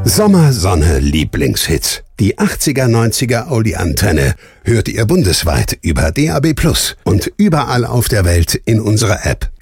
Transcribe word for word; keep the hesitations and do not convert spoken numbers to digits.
Sommer, Sonne, Lieblingshits. Die achtziger, neunziger Audi-Antenne hört ihr bundesweit über D A B plus und überall auf der Welt in unserer App.